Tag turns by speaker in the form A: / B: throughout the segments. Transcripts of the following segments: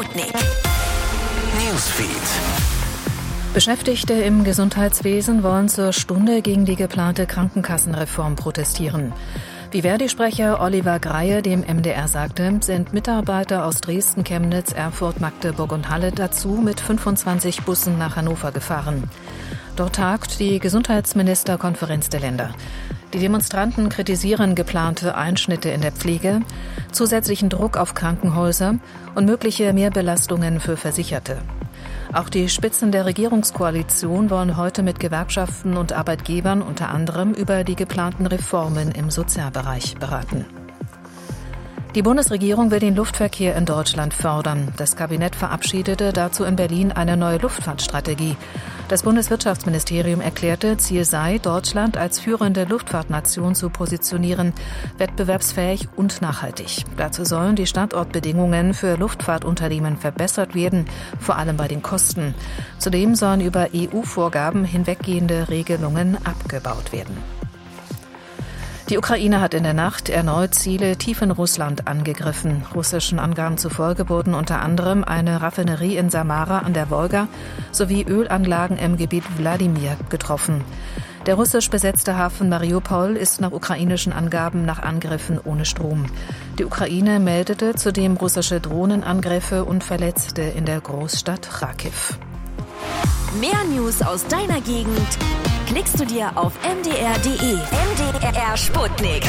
A: Sputnik Newsfeed.
B: Beschäftigte im Gesundheitswesen wollen zur Stunde gegen die geplante Krankenkassenreform protestieren. Wie Verdi-Sprecher Oliver Greie dem MDR sagte, sind Mitarbeiter aus Dresden, Chemnitz, Erfurt, Magdeburg und Halle dazu mit 25 Bussen nach Hannover gefahren. Dort tagt die Gesundheitsministerkonferenz der Länder. Die Demonstranten kritisieren geplante Einschnitte in der Pflege, zusätzlichen Druck auf Krankenhäuser und mögliche Mehrbelastungen für Versicherte. Auch die Spitzen der Regierungskoalition wollen heute mit Gewerkschaften und Arbeitgebern unter anderem über die geplanten Reformen im Sozialbereich beraten. Die Bundesregierung will den Luftverkehr in Deutschland fördern. Das Kabinett verabschiedete dazu in Berlin eine neue Luftfahrtstrategie. Das Bundeswirtschaftsministerium erklärte, Ziel sei, Deutschland als führende Luftfahrtnation zu positionieren, wettbewerbsfähig und nachhaltig. Dazu sollen die Standortbedingungen für Luftfahrtunternehmen verbessert werden, vor allem bei den Kosten. Zudem sollen über EU-Vorgaben hinweggehende Regelungen abgebaut werden. Die Ukraine hat in der Nacht erneut Ziele tief in Russland angegriffen. Russischen Angaben zufolge wurden unter anderem eine Raffinerie in Samara an der Wolga sowie Ölanlagen im Gebiet Wladimir getroffen. Der russisch besetzte Hafen Mariupol ist nach ukrainischen Angaben nach Angriffen ohne Strom. Die Ukraine meldete zudem russische Drohnenangriffe und Verletzte in der Großstadt Charkiw.
A: Mehr News aus deiner Gegend klickst du dir auf mdr.de. MDR Sputnik.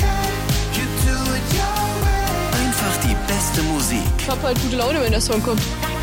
C: Einfach die beste Musik.
D: Ich hab halt gute Laune, wenn der Song kommt.